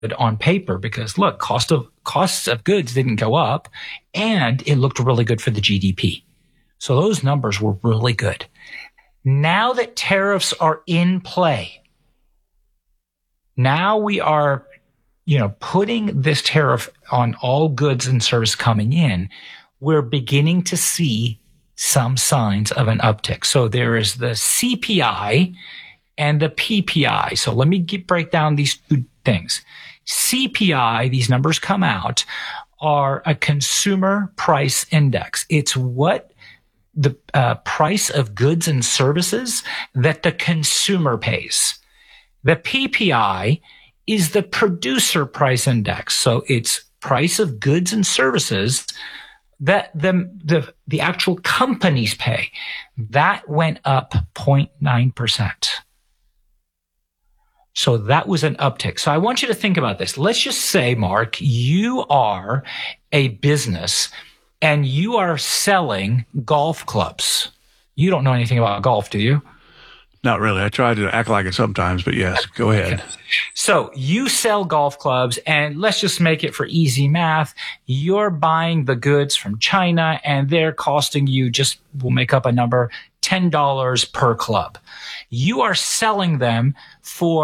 on paper because look, costs of goods didn't go up and it looked really good for the GDP. So those numbers were really good. Now that tariffs are in play, now we are, putting this tariff on all goods and service coming in, we're beginning to see some signs of an uptick. So there is the CPI and the PPI. So let me break down these two things. CPI, these numbers come out, are a consumer price index. It's what the price of goods and services that the consumer pays. The PPI is the producer price index. So it's price of goods and services that the actual companies pay. That went up 0.9%. So that was an uptick. So I want you to think about this. Let's just say, Mark, you are a business and you are selling golf clubs. You don't know anything about golf, do you? Not really. I try to act like it sometimes, but yes, go ahead. Okay. So you sell golf clubs, and let's just make it for easy math. You're buying the goods from China, and they're costing you, we'll make up a number, $10 per club. You are selling them for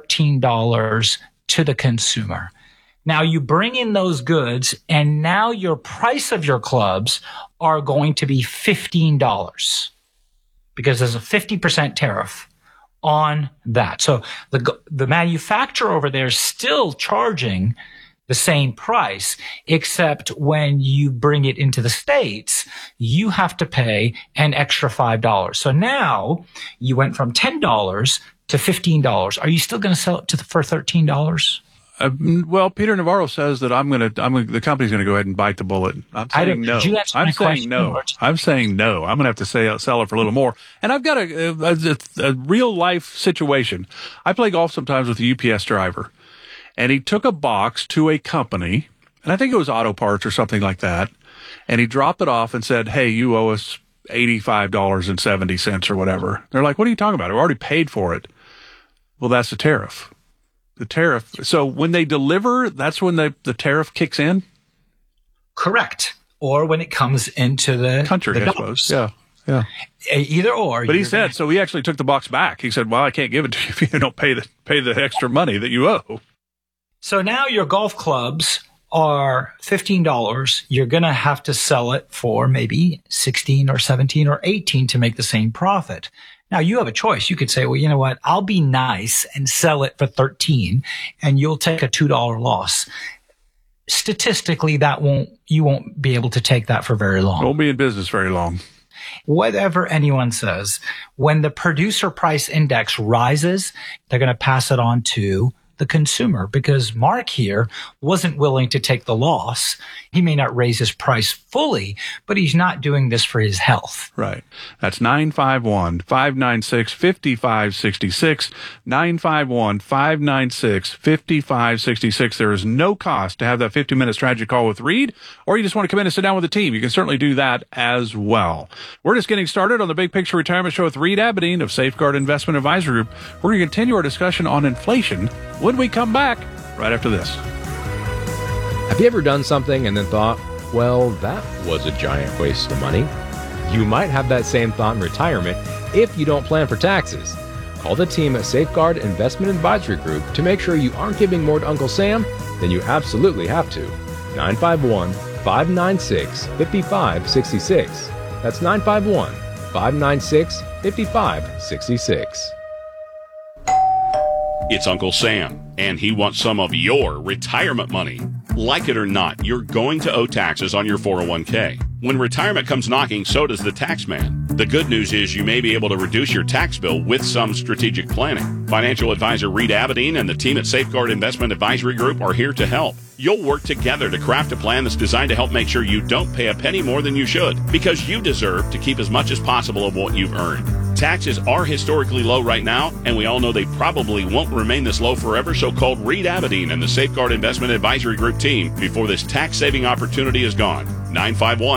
$13 to the consumer. Now you bring in those goods, and now your price of your clubs are going to be $15 because there's a 50% tariff on that. So the manufacturer over there is still charging the same price, except when you bring it into the States, you have to pay an extra $5. So now you went from $10 to $15. Are you still going to sell it for $13? Well, Peter Navarro says that the company's going to go ahead and bite the bullet. I'm saying no. I'm saying no. I'm saying no. I'm going to have to sell it for a little more. And I've got a real life situation. I play golf sometimes with a UPS driver, and he took a box to a company, and I think it was Auto Parts or something like that, and he dropped it off and said, "Hey, you owe us $85.70 or whatever." They're like, "What are you talking about? I already paid for it." Well, that's the tariff. The tariff. So when they deliver, that's when the tariff kicks in? Correct. Or when it comes into the country, I suppose. Yeah. Either or. But he said, so he actually took the box back. He said, well, I can't give it to you if you don't pay the extra money that you owe. So now your golf clubs are $15. You're going to have to sell it for maybe 16 or 17 or 18 to make the same profit. Now you have a choice. You could say, well, you know what? I'll be nice and sell it for 13 and you'll take a $2 loss. Statistically, you won't be able to take that for very long. Won't be in business very long. Whatever anyone says, when the producer price index rises, they're going to pass it on to the consumer because Mark here wasn't willing to take the loss. He may not raise his price fully, but he's not doing this for his health. Right. That's 951-596-5566. 951-596-5566. There is no cost to have that 50-minute strategy call with Reed, or you just want to come in and sit down with the team. You can certainly do that as well. We're just getting started on the Big Picture Retirement Show with Reed Abedin of Safeguard Investment Advisory Group. We're going to continue our discussion on inflation when we come back right after this. Have you ever done something and then thought, well, that was a giant waste of money? You might have that same thought in retirement if you don't plan for taxes. Call the team at Safeguard Investment Advisory Group to make sure you aren't giving more to Uncle Sam than you absolutely have to. 951-596-5566. That's 951-596-5566. It's Uncle Sam, and he wants some of your retirement money. Like it or not, you're going to owe taxes on your 401k. When retirement comes knocking, so does the tax man. The good news is you may be able to reduce your tax bill with some strategic planning. Financial advisor Reed Abedin and the team at Safeguard Investment Advisory Group are here to help. You'll work together to craft a plan that's designed to help make sure you don't pay a penny more than you should, because you deserve to keep as much as possible of what you've earned. Taxes are historically low right now, and we all know they probably won't remain this low forever, so call Reed Abedin and the Safeguard Investment Advisory Group team before this tax-saving opportunity is gone.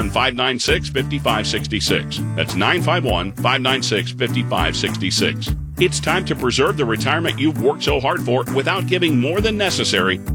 951-596-5566. That's 951-596-5566. It's time to preserve the retirement you've worked so hard for without giving more than necessary